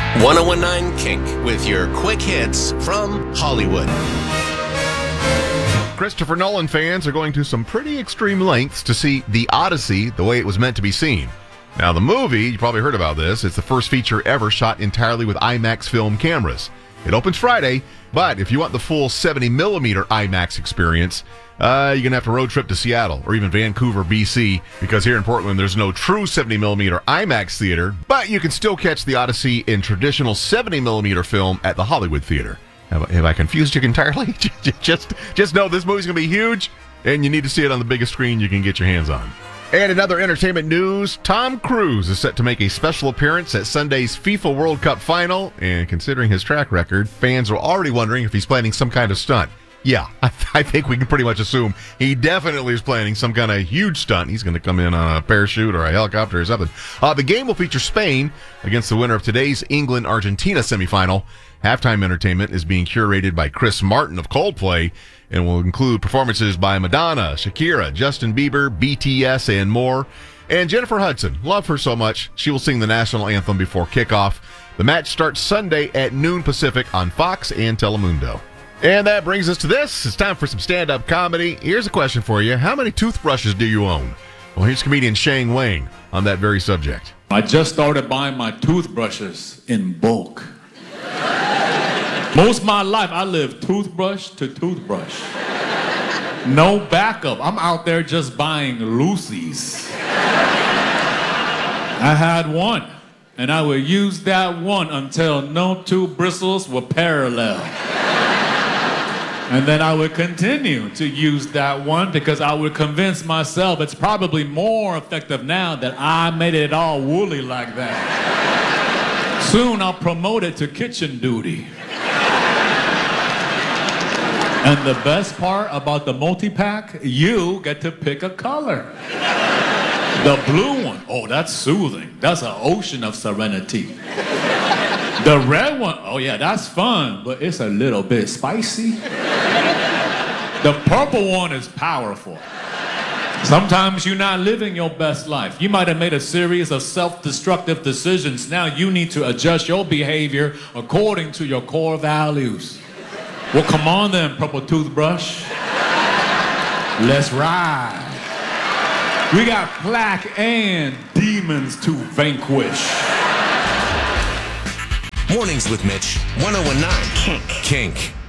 1019 Kink with your quick hits from Hollywood. Christopher Nolan fans are going to some pretty extreme lengths to see The Odyssey the way it was meant to be seen. Now, the movie, you probably heard about this, it's the first feature ever shot entirely with IMAX film cameras. It opens Friday, but if you want the full 70mm IMAX experience, you're going to have to road trip to Seattle or even Vancouver, BC, because here in Portland, there's no true 70mm IMAX theater, but you can still catch The Odyssey in traditional 70mm film at the Hollywood Theater. Have I confused you entirely? just know this movie's going to be huge, and you need to see it on the biggest screen you can get your hands on. And in other entertainment news, Tom Cruise is set to make a special appearance at Sunday's FIFA World Cup final, and considering his track record, fans are already wondering if he's planning some kind of stunt. Yeah, I think we can pretty much assume he definitely is planning some kind of huge stunt. He's going to come in on a parachute or a helicopter or something. The game will feature Spain against the winner of today's England-Argentina semifinal. Halftime entertainment is being curated by Chris Martin of Coldplay and will include performances by Madonna, Shakira, Justin Bieber, BTS, and more. And Jennifer Hudson, love her so much, she will sing the national anthem before kickoff. The match starts Sunday at noon Pacific on Fox and Telemundo. And that brings us to this. It's time for some stand-up comedy. Here's a question for you. How many toothbrushes do you own? Well, here's comedian Shane Wang on that very subject. I just started buying my toothbrushes in bulk. Most of my life, I live toothbrush to toothbrush. No backup. I'm out there just buying Lucy's. I had one, and I would use that one until no two bristles were parallel. And then I would continue to use that one because I would convince myself it's probably more effective now that I made it all woolly like that. Soon I'll promote it to kitchen duty. And the best part about the multi-pack, you get to pick a color. The blue one, oh, that's soothing. That's an ocean of serenity. The red one, oh yeah, that's fun, but it's a little bit spicy. The purple one is powerful. Sometimes you're not living your best life. You might have made a series of self-destructive decisions. Now you need to adjust your behavior according to your core values. Well, come on then, purple toothbrush. Let's ride. We got plaque and demons to vanquish. Mornings with Mitch, 1019 Kink.